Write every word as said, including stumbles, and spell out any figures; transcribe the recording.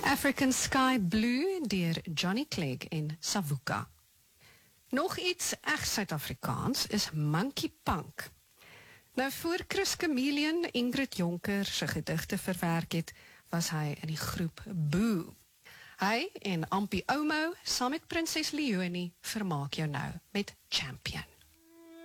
African Sky Blue deur Johnny Clegg en Savuka. Nog iets echt Suid-Afrikaans is Monkey Punk. Nou, voor Chris Chameleon Ingrid Jonker sy gedigte verwerk het, was hy in die groep Boo. Hy en Ampie Omo, saam met Prinses Leonie, vermaak jou nou met Champion.